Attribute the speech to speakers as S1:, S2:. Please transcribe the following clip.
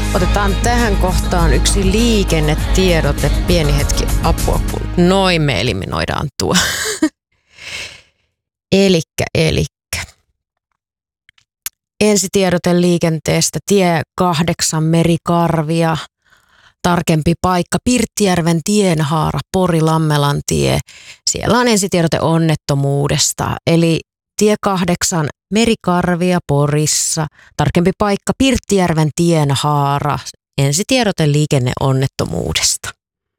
S1: Otetaan tähän kohtaan yksi liikennetiedote. Pieni hetki apua, kun noin me eliminoidaan tuo. Elikkä. Ensitiedote liikenteestä. Tie 8 Merikarvia. Tarkempi paikka Pirttijärven tienhaara, Pori-Lammelan tie. Siellä on ensitiedote onnettomuudesta. Eli tie 8 Merikarvia Porissa. Tarkempi paikka Pirttijärven tienhaara. Ensitiedote liikenneonnettomuudesta.